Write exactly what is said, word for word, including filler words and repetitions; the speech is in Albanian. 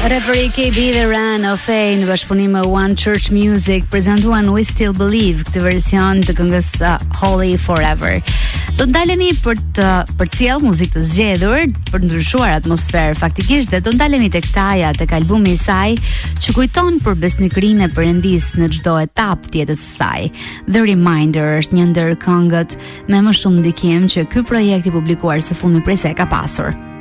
Raperi K B dhe Run of A në bashkëpunim me One Church Music prezantuan We Still Believe, këtë version të këngës uh, Holy Forever. Do të ndalemi për të përcjell muzikë të zgjedhur, për të ndryshuar atmosferë faktikisht, dhe do ndalemi tek Taja, tek albumi i saj, që kujton për besnikërinë e Perëndisë në çdo etapë të jetës së saj. The Reminder është një ndër këngët me më shumë ndikim që ky projekt i publikuar së fundmi prej se ka pasur.